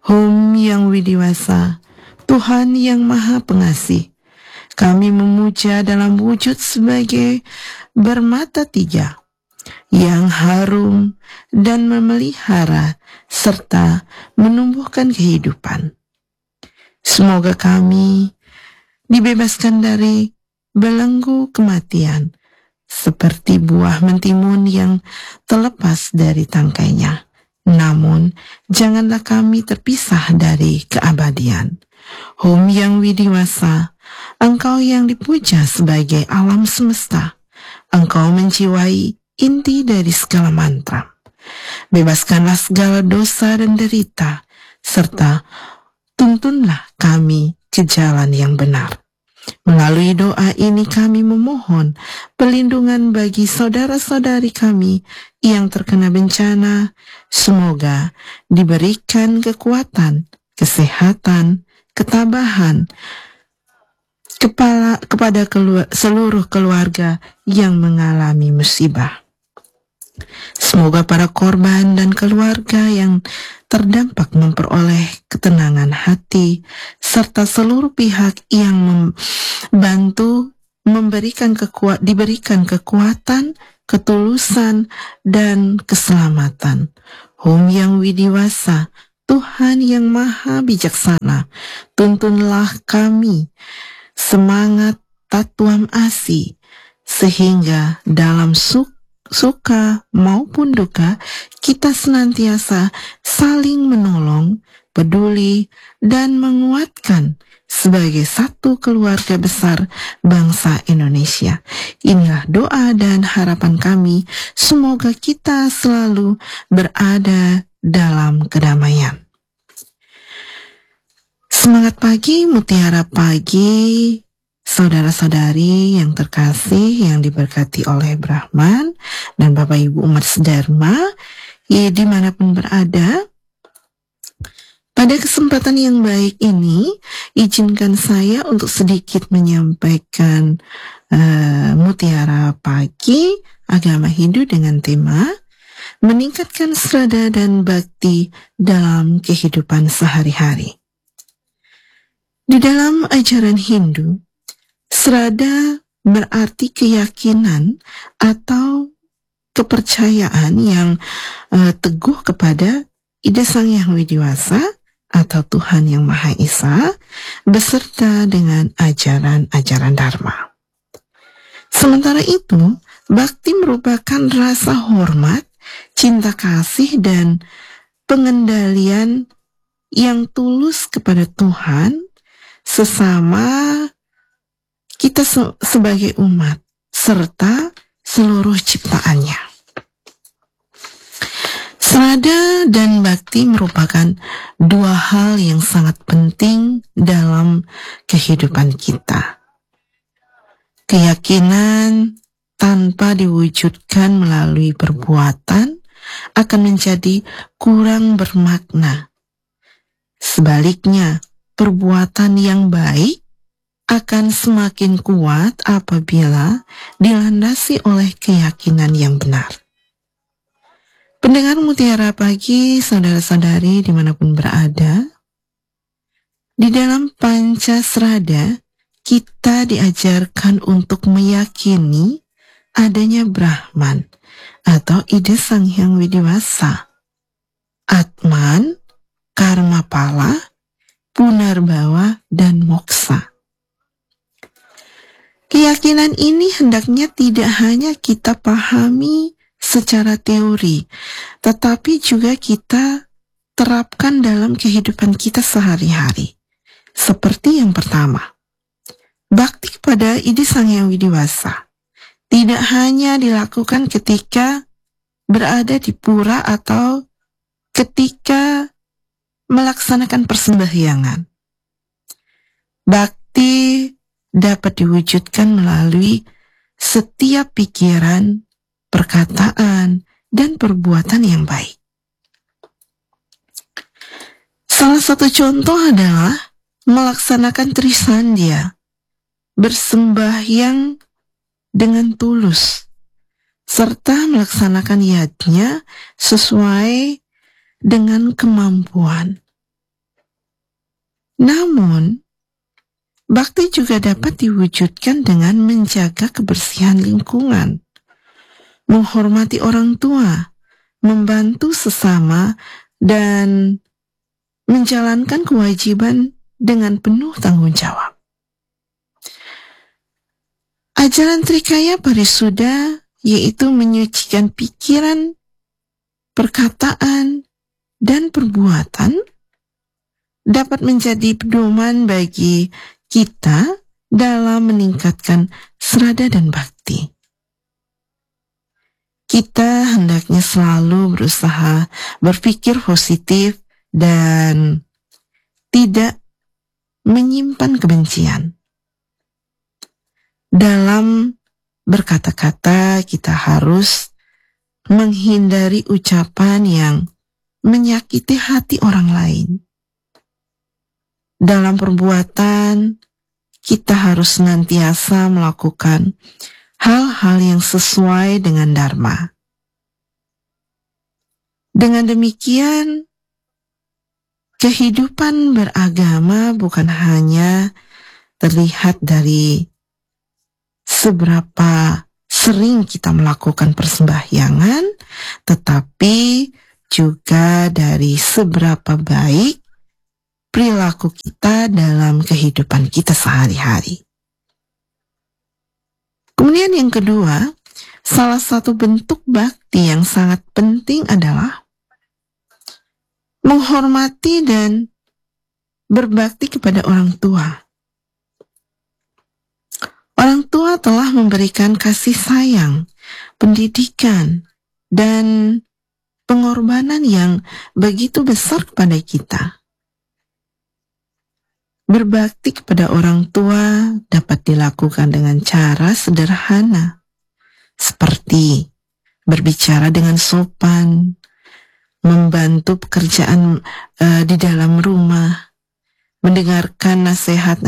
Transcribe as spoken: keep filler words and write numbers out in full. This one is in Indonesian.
Hum yang widiwasa, Tuhan yang maha pengasih, kami memuja dalam wujud sebagai bermata tiga, yang harum dan memelihara serta menumbuhkan kehidupan. Semoga kami dibebaskan dari belenggu kematian, seperti buah mentimun yang terlepas dari tangkainya. Namun, janganlah kami terpisah dari keabadian. Hum yang widiwasa, Engkau yang dipuja sebagai alam semesta. Engkau menjiwai inti dari segala mantra. Bebaskanlah segala dosa dan derita, serta tuntunlah kami ke jalan yang benar. Melalui doa ini kami memohon perlindungan bagi saudara-saudari kami yang terkena bencana. Semoga diberikan kekuatan, kesehatan, ketabahan kepala, kepada kelu- seluruh keluarga yang mengalami musibah. Semoga para korban dan keluarga yang terdampak memperoleh ketenangan hati, serta seluruh pihak yang membantu memberikan kekuat, diberikan kekuatan, ketulusan, dan keselamatan. Hum yang widiwasa, Tuhan yang maha bijaksana, tuntunlah kami semangat tatuam asi, sehingga dalam suka suka maupun duka, kita senantiasa saling menolong, peduli, dan menguatkan sebagai satu keluarga besar bangsa Indonesia. Inilah doa dan harapan kami, semoga kita selalu berada dalam kedamaian. Semangat pagi, mutiara pagi, saudara-saudari yang terkasih, yang diberkati oleh Brahman dan Bapak Ibu umat sedharma, ya dimanapun berada. Pada kesempatan yang baik ini, izinkan saya untuk sedikit menyampaikan uh, mutiara pagi agama Hindu dengan tema meningkatkan srada dan bakti dalam kehidupan sehari-hari. Di dalam ajaran Hindu, srada berarti keyakinan atau kepercayaan yang uh, teguh kepada Ida Sang Yang Widiwasa atau Tuhan Yang Maha Esa beserta dengan ajaran-ajaran Dharma. Sementara itu, bakti merupakan rasa hormat, cinta kasih, dan pengendalian yang tulus kepada Tuhan sesama kita se- sebagai umat, serta seluruh ciptaannya. Srada dan bakti merupakan dua hal yang sangat penting dalam kehidupan kita. Keyakinan tanpa diwujudkan melalui perbuatan akan menjadi kurang bermakna. Sebaliknya, perbuatan yang baik akan semakin kuat apabila dilandasi oleh keyakinan yang benar. Pendengar mutiara pagi, saudara-saudari dimanapun berada, di dalam Pancasrada kita diajarkan untuk meyakini adanya Brahman atau Ida Sang Hyang Widiwasa, Atman, Karma Pala, Punarbawa, dan Moksa. Keyakinan ini hendaknya tidak hanya kita pahami secara teori, tetapi juga kita terapkan dalam kehidupan kita sehari-hari. Seperti yang pertama, bakti kepada Ida Sang Hyang Widiwasa tidak hanya dilakukan ketika berada di pura atau ketika melaksanakan persembahyangan. Bakti dapat diwujudkan melalui setiap pikiran, perkataan, dan perbuatan yang baik. Salah satu contoh adalah melaksanakan Trisandya, bersembahyang dengan tulus, serta melaksanakan yajna sesuai dengan kemampuan. Namun, bakti juga dapat diwujudkan dengan menjaga kebersihan lingkungan, menghormati orang tua, membantu sesama, dan menjalankan kewajiban dengan penuh tanggung jawab. Ajaran Trikaya Parisuda yaitu menyucikan pikiran, perkataan, dan perbuatan dapat menjadi pedoman bagi kita dalam meningkatkan serada dan bakti. Kita hendaknya selalu berusaha berpikir positif dan tidak menyimpan kebencian. Dalam berkata-kata, kita harus menghindari ucapan yang menyakiti hati orang lain. Dalam perbuatan, kita harus senantiasa melakukan hal-hal yang sesuai dengan dharma. Dengan demikian, kehidupan beragama bukan hanya terlihat dari seberapa sering kita melakukan persembahyangan, tetapi juga dari seberapa baik perilaku kita dalam kehidupan kita sehari-hari. Kemudian yang kedua, salah satu bentuk bakti yang sangat penting adalah menghormati dan berbakti kepada orang tua. Orang tua telah memberikan kasih sayang, pendidikan, dan pengorbanan yang begitu besar kepada kita. Berbakti kepada orang tua dapat dilakukan dengan cara sederhana, seperti berbicara dengan sopan, membantu pekerjaan uh, di dalam rumah, mendengarkan nasihat